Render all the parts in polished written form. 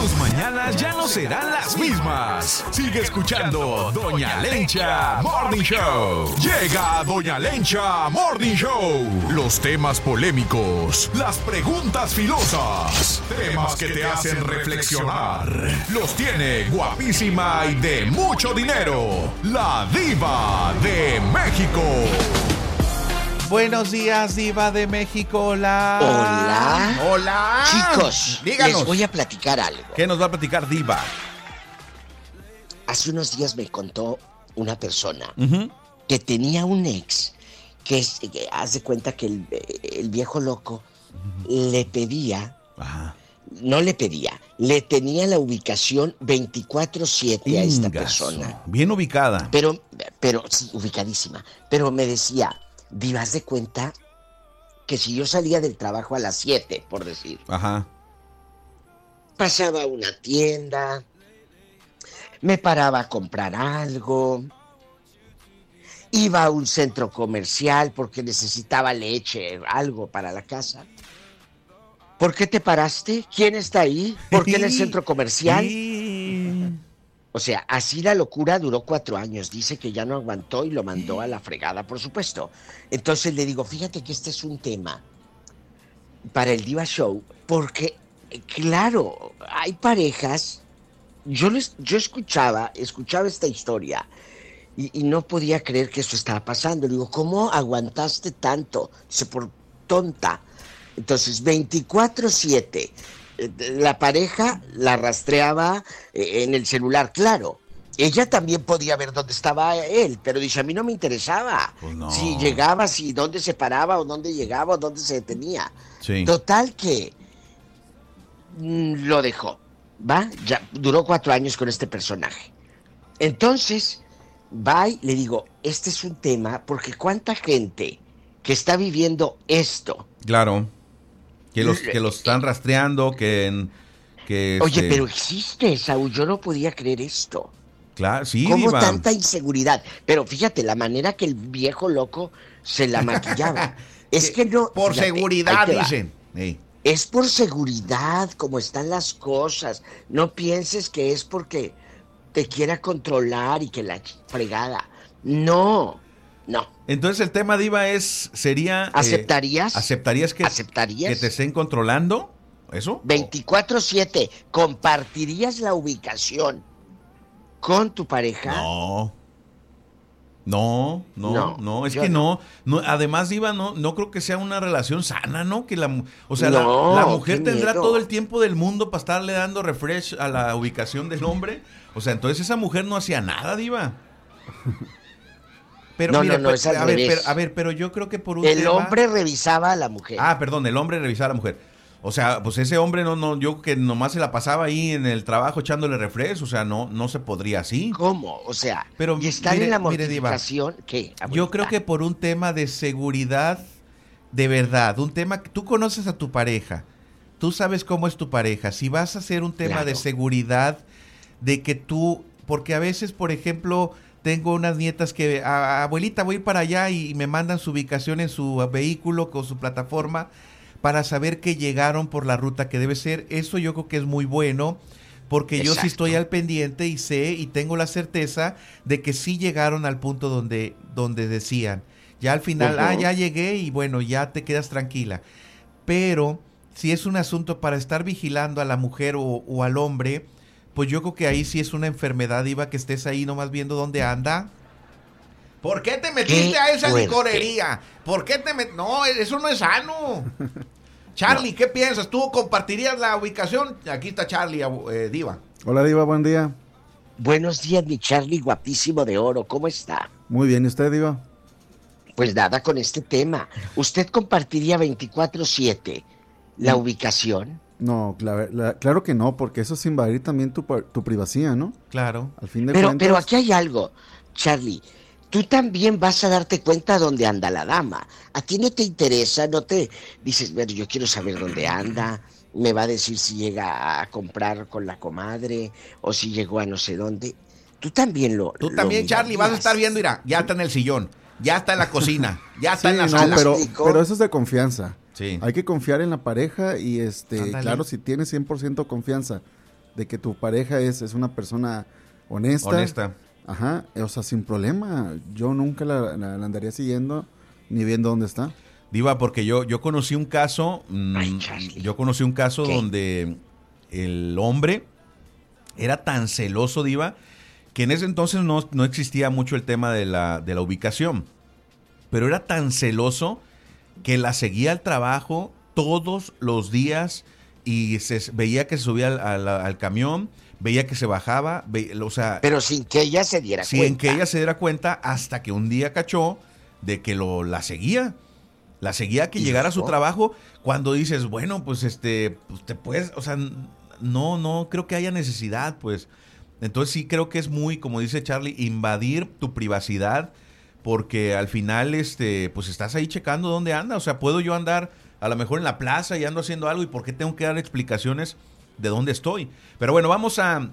Tus mañanas ya no serán las mismas. Sigue escuchando Doña Lencha Morning Show. Llega Doña Lencha Morning Show. Los temas polémicos, las preguntas filosas, temas que te hacen reflexionar. Los tiene guapísima y de mucho dinero, la Diva de México. Buenos días, Diva de México. Hola. Hola. Hola. Chicos, díganos. les voy a platicar algo. ¿Qué nos va a platicar, Diva? Hace unos días me contó una persona Uh-huh. que tenía un ex que haz de cuenta que el viejo loco le pedía, Ajá. no le pedía, le tenía la ubicación 24/7 a esta Ingazo. persona. Bien ubicada. Pero, sí, ubicadísima. Pero me decía, Diva, haz de cuenta que si yo salía del trabajo a las 7, por decir, Ajá. pasaba a una tienda, me paraba a comprar algo, iba a un centro comercial porque necesitaba leche, algo para la casa. ¿Por qué te paraste? ¿Quién está ahí? ¿Por qué en el centro comercial? Sí. O sea, así la locura duró 4 años. Dice que ya no aguantó y lo mandó a la fregada, por supuesto. Entonces le digo, fíjate que este es un tema para el Diva Show, porque, claro, hay parejas. Yo escuchaba esta historia y no podía creer que eso estaba pasando. Le digo, ¿cómo aguantaste tanto? Dice, por tonta. Entonces, 24/7. La pareja la rastreaba en el celular, claro. Ella también podía ver dónde estaba él, pero dice, a mí no me interesaba. Pues no. Si llegaba, si dónde se paraba, o dónde llegaba, o dónde se detenía. Sí. Total que lo dejó, ¿va? Ya duró 4 años con este personaje. Entonces, va y le digo, este es un tema, porque cuánta gente que está viviendo esto. Claro. Que los están rastreando, que Oye, pero existe, Saúl, yo no podía creer esto. Claro, sí, ¿Cómo Diva. tanta inseguridad? Pero fíjate, la manera que el viejo loco se la maquillaba. Es que no... Por fíjate, seguridad, ahí te va. dicen. Ey. Es por seguridad, como están las cosas. No pienses que es porque te quiera controlar y que la fregada. No. Entonces el tema, Diva, sería... ¿Aceptarías? ¿Aceptarías que te estén controlando? ¿Eso? 24/7. ¿Compartirías la ubicación con tu pareja? No, es que no. Además, Diva, no creo que sea una relación sana, ¿no? Que la mujer tendrá todo el tiempo del mundo para estarle dando refresh a la ubicación del hombre. O sea, entonces esa mujer no hacía nada, Diva. Pero no, es al revés. Pero yo creo que por un El tema... hombre revisaba a la mujer. Perdón, el hombre revisaba a la mujer. O sea, pues ese hombre yo que nomás se la pasaba ahí en el trabajo echándole refresco, o sea, no se podría así. ¿Cómo? O sea, pero y estar en la mortificación, Diva, ¿qué? Yo creo que por un tema de seguridad, de verdad, un tema que tú conoces a tu pareja, tú sabes cómo es tu pareja, si vas a hacer un tema de seguridad, de que tú, porque a veces, por ejemplo... Tengo unas nietas que, abuelita, voy para allá y me mandan su ubicación en su vehículo con su plataforma para saber que llegaron por la ruta que debe ser. Eso yo creo que es muy bueno porque yo sí estoy al pendiente y sé y tengo la certeza de que sí llegaron al punto donde decían. Ya al final, ya llegué y bueno, ya te quedas tranquila. Pero si es un asunto para estar vigilando a la mujer o al hombre... Pues yo creo que ahí sí es una enfermedad, Diva, que estés ahí nomás viendo dónde anda. ¿Por qué te metiste a esa licorería? ¿Por qué te metiste? No, eso no es sano. Charlie, ¿qué piensas? ¿Tú compartirías la ubicación? Aquí está Charlie, Diva. Hola, Diva, buen día. Buenos días, mi Charlie guapísimo de oro. ¿Cómo está? Muy bien, ¿y usted, Diva? Pues nada, con este tema. ¿Usted compartiría 24/7 la ubicación? No, claro que no, porque eso es invadir también tu privacidad, ¿no? Claro. Al fin de cuentas... Pero aquí hay algo, Charlie. Tú también vas a darte cuenta dónde anda la dama. A ti no te interesa, no te dices, bueno, yo quiero saber dónde anda. Me va a decir si llega a comprar con la comadre o si llegó a no sé dónde. Tú también Tú también, Charlie, vas a estar viendo, mira, ya está en el sillón, ya está en la cocina, ya está en la sala. Pero eso es de confianza. Sí. Hay que confiar en la pareja y Ándale. claro, si tienes 100% confianza de que tu pareja es una persona honesta. Ajá, o sea, sin problema. Yo nunca la andaría siguiendo ni viendo dónde está. Diva, porque yo conocí un caso, ¿Qué? donde el hombre era tan celoso, Diva, que en ese entonces no existía mucho el tema de la ubicación, pero era tan celoso que la seguía al trabajo todos los días y veía que se subía al camión, veía que se bajaba, o sea... Pero sin que ella se diera cuenta. Sin que ella se diera cuenta, hasta que un día cachó de que la seguía. La seguía que llegara a su trabajo, cuando dices, bueno, pues pues te puedes, o sea, no creo que haya necesidad, pues. Entonces sí creo que es muy, como dice Charlie, invadir tu privacidad, porque al final, pues estás ahí checando dónde anda. O sea, puedo yo andar a lo mejor en la plaza y ando haciendo algo, y por qué tengo que dar explicaciones de dónde estoy. Pero bueno, vamos a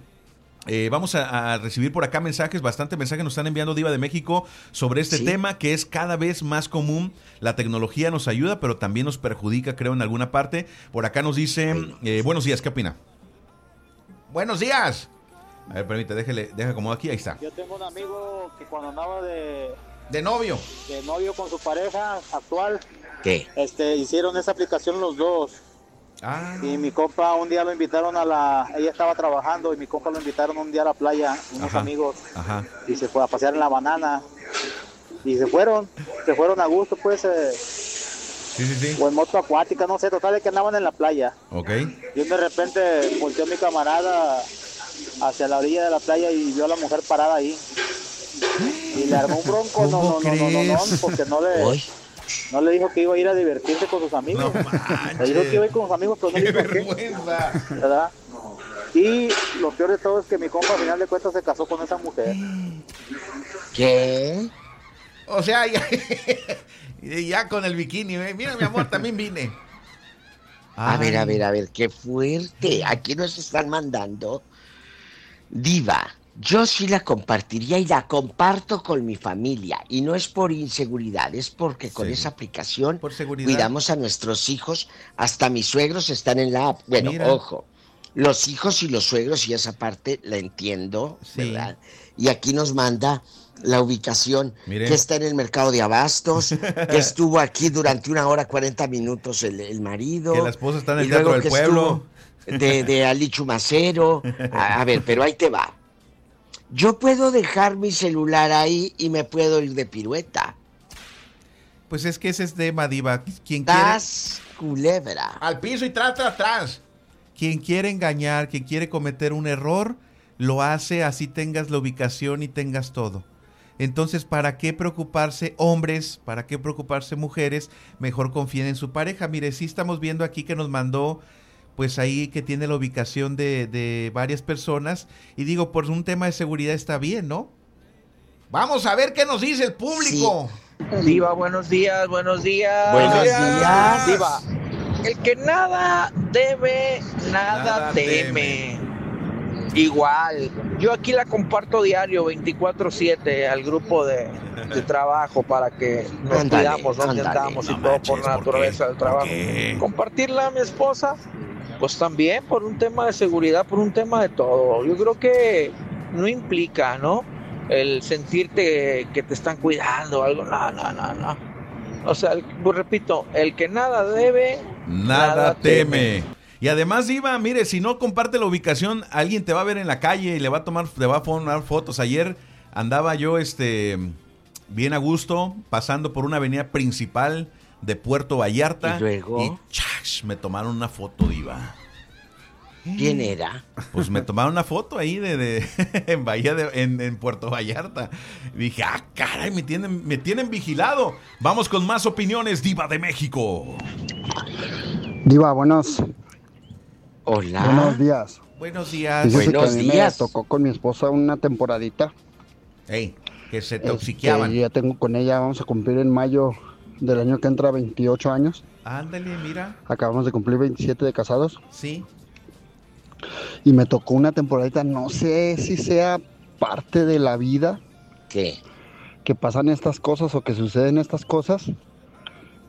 recibir por acá mensajes, bastante mensajes nos están enviando, Diva de México, sobre este tema que es cada vez más común. La tecnología nos ayuda, pero también nos perjudica, creo, en alguna parte. Por acá nos dicen, buenos días, ¿qué opina? Buenos días. A ver, permítame, deja como aquí, ahí está. Yo tengo un amigo que cuando andaba de novio con su pareja actual, ¿Qué? Hicieron esa aplicación los dos. Ah. Y mi compa un día lo invitaron ella estaba trabajando y mi compa lo invitaron un día a la playa, unos amigos. Ajá. Y se fue a pasear en la banana. Y se fueron a gusto, pues. Sí. O en moto acuática, no sé, total de que andaban en la playa. Ok. Y de repente volteó mi camarada hacia la orilla de la playa y vio a la mujer parada ahí. Y le armó un bronco, no, porque no le dijo que iba a ir a divertirse con sus amigos. No manches. Le dijo que iba a ir con sus amigos, pero no le dijo por qué. Vergüenza. ¿Verdad? Y lo peor de todo es que mi compa al final de cuentas se casó con esa mujer. ¿Qué? O sea, ya con el bikini, mira mi amor, también vine. A ver, qué fuerte. Aquí nos están mandando. Diva, yo sí la compartiría y la comparto con mi familia. Y no es por inseguridad, es porque con esa aplicación cuidamos a nuestros hijos. Hasta mis suegros están en la app. Bueno, ojo, los hijos y los suegros y esa parte la entiendo, ¿verdad? Y aquí nos manda la ubicación, que está en el mercado de abastos, que estuvo aquí durante 1 hora 40 minutos el marido. Que la esposa está en el Teatro del Pueblo. De Ali Chumacero. A ver, pero ahí te va. Yo puedo dejar mi celular ahí y me puedo ir de pirueta. Pues es que ese es tema, Diva. Culebra. Al piso y tras. Quien quiere engañar, quien quiere cometer un error, lo hace así tengas la ubicación y tengas todo. Entonces, ¿para qué preocuparse hombres? ¿Para qué preocuparse mujeres? Mejor confíen en su pareja. Mire, sí estamos viendo aquí que nos mandó, pues ahí que tiene la ubicación de varias personas. Y digo, por un tema de seguridad está bien, ¿no? Vamos a ver qué nos dice el público. Sí. Diva, buenos días. Buenos días. Diva, el que nada debe, nada teme. Igual, yo aquí la comparto diario, 24/7, al grupo de trabajo para que nos cuidamos donde andamos y todo por la naturaleza del trabajo. Compartirla a mi esposa, pues también por un tema de seguridad, por un tema de todo. Yo creo que no implica, ¿no? El sentirte que te están cuidando, algo, no. O sea, pues repito, el que nada debe, nada teme. Y además, Diva, mire, si no comparte la ubicación, alguien te va a ver en la calle y le va a tomar fotos. Ayer andaba yo bien a gusto, pasando por una avenida principal de Puerto Vallarta. ¿Y luego? Me tomaron una foto, Diva. ¿Quién era? Pues me tomaron una foto ahí en Puerto Vallarta. Y dije, caray, me tienen vigilado. Vamos con más opiniones, Diva de México. Diva, buenos días. Buenos días. Fíjese que a mí me tocó con mi esposa una temporadita. Que se toxiqueaban. Yo ya tengo con ella, vamos a cumplir en mayo del año que entra 28 años. Ándale, mira. Acabamos de cumplir 27 de casados. Sí. Y me tocó una temporadita, no sé si sea parte de la vida. ¿Qué? Que pasan estas cosas o que suceden estas cosas.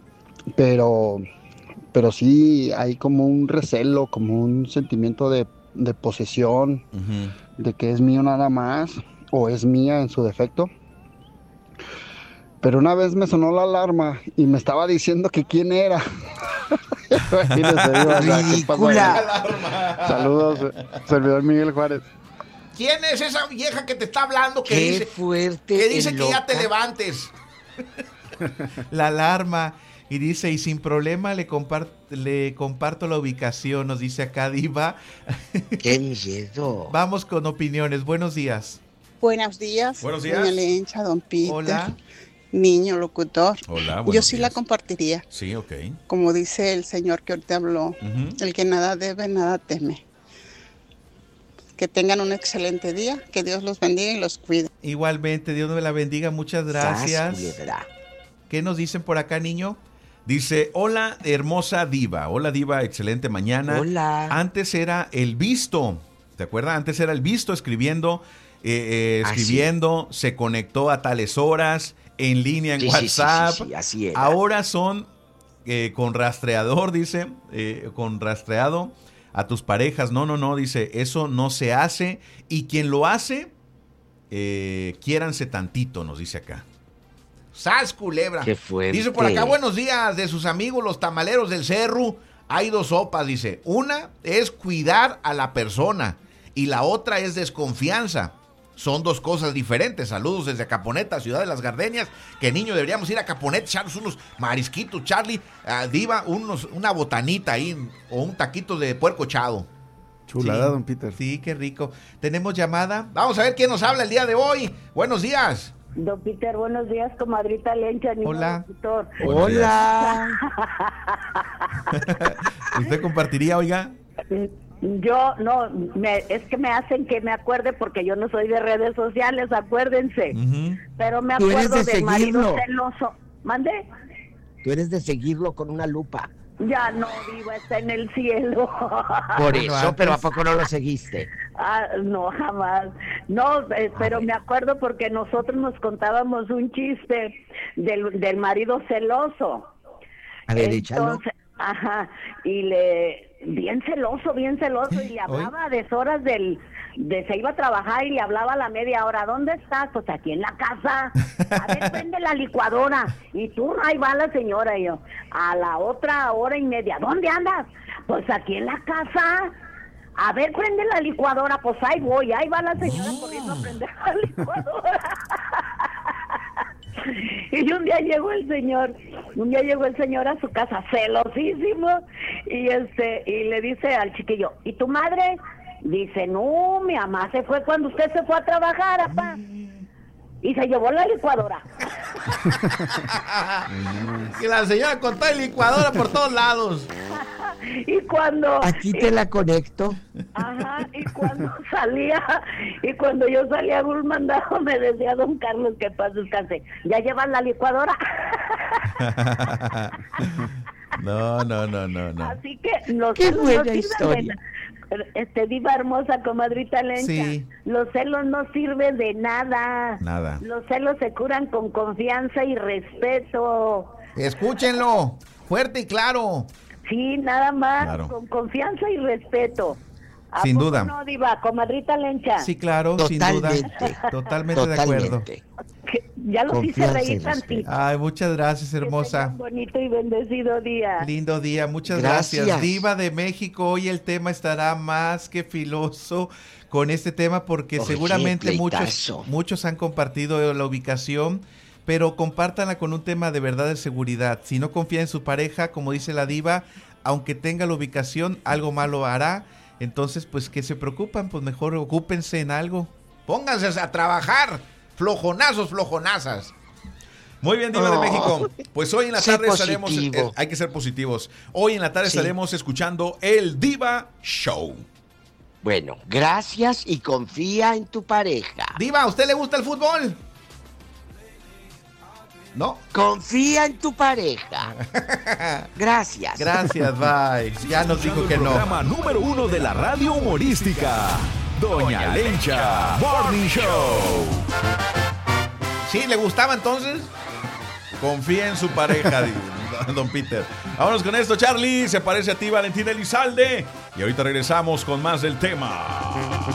Pero sí hay como un recelo, como un sentimiento de de posesión, de que es mío nada más, o es mía en su defecto. Pero una vez me sonó la alarma y me estaba diciendo que quién era. ¡Ridícula! Saludos, servidor Miguel Juárez. ¿Quién es esa vieja que te está hablando? ¡Qué fuerte! Que dice que ya te levantes. La alarma. Y dice, y sin problema le comparto la ubicación, nos dice acá Diva. ¡Qué miedo! Vamos con opiniones. Buenos días. Buenos días. Buenos días. Doña Lencha, don Peter. Hola. Niño locutor. Hola, yo sí la compartiría. Sí, ok. Como dice el señor que ahorita habló, el que nada debe, nada teme. Que tengan un excelente día, que Dios los bendiga y los cuide. Igualmente, Dios me la bendiga, muchas gracias. ¿Qué nos dicen por acá, niño? Dice, hola, hermosa Diva. Hola, Diva, excelente mañana. Hola. Antes era el visto, ¿te acuerdas? Antes era el visto escribiendo, se conectó a tales horas, en línea en WhatsApp. Sí, así era. Ahora son con rastreador, dice, con rastreado a tus parejas. No, dice, eso no se hace. Y quien lo hace, quiéranse tantito, nos dice acá. ¡Sas, culebra! ¡Qué fuerte! Dice por acá, buenos días, de sus amigos los tamaleros del cerro. Hay dos sopas, dice. Una es cuidar a la persona y la otra es desconfianza. Son dos cosas diferentes. Saludos desde Caponeta, Ciudad de las Gardenias. Que niño, deberíamos ir a Caponeta, echarnos unos marisquitos, Charlie, Diva, una botanita ahí, o un taquito de puerco echado. Chulada, sí, don Peter. Sí, qué rico. ¿Tenemos llamada? Vamos a ver quién nos habla el día de hoy. Buenos días. Don Peter, buenos días, comadrita Lencha. Hola. Locutor. Hola. ¿Usted compartiría, oiga? Yo no, es que me hacen que me acuerde porque yo no soy de redes sociales, acuérdense. Pero me acuerdo del marido celoso. ¿Mande? Tú eres de seguirlo con una lupa. Ya no, Diva, está en el cielo. Por eso, pero ¿a poco no lo seguiste? No, jamás. No, pero me acuerdo porque nosotros nos contábamos un chiste del marido celoso. A ver, échalo. Ajá, y bien celoso, y le hablaba a deshoras se iba a trabajar y le hablaba a la media hora. ¿Dónde estás? Pues aquí en la casa. A ver, prende la licuadora. Y tú, ahí va la señora. Y yo, a la otra hora y media, ¿dónde andas? Pues aquí en la casa. A ver, prende la licuadora. Pues ahí voy, ahí va la señora corriendo a prender la licuadora. Y un día llegó el señor a su casa celosísimo y le dice al chiquillo, ¿y tu madre? Dice, no, mi mamá se fue cuando usted se fue a trabajar, papá. Y se llevó la licuadora. Que la señora con toda la licuadora por todos lados. Y cuando... Aquí te la conecto. Ajá, y cuando yo salía a un mandado me decía don Carlos, que paz descanse, ¿ya llevan la licuadora? No. Así que los qué celos buena no historia. Diva hermosa, comadrita Lencha. Sí. Los celos no sirven de nada. Nada. Los celos se curan con confianza y respeto. Escúchenlo, fuerte y claro. Sí, nada más, claro. Con confianza y respeto. Sin duda. No, Diva, comadrita Lencha. Sí, claro, Totalmente. sin duda. Totalmente de acuerdo. Ya los hice reír tantito. Ay, muchas gracias, hermosa. Un bonito y bendecido día. Lindo día, muchas gracias. Diva de México, hoy el tema estará más que filoso con este tema porque seguramente muchos han compartido la ubicación, pero compártanla con un tema de verdad de seguridad. Si no confía en su pareja, como dice la Diva, aunque tenga la ubicación, algo malo hará. Entonces, pues, ¿qué se preocupan? Pues mejor ocúpense en algo. Pónganse a trabajar. Flojonazos, flojonazas. Muy bien, Diva de México. Pues hoy en la tarde estaremos... hay que ser positivos. Hoy en la tarde estaremos escuchando el Diva Show. Bueno, gracias y confía en tu pareja. Diva, ¿a usted le gusta el fútbol? ¿No? Confía en tu pareja. Gracias. Gracias, bye. Ya nos dijo que no. Programa número 1 de la radio humorística. Doña Lencha Morning Show. ¿Sí? ¿Le gustaba entonces? Confía en su pareja, don Peter. Vámonos con esto, Charlie. Se parece a ti, Valentina Elizalde. Y ahorita regresamos con más del tema.